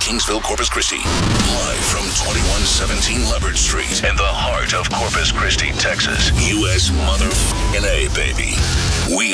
Kingsville, Corpus Christi. Live from 2117 Leopard Street in the heart of Corpus Christi, Texas. U.S. motherfucking A, baby. We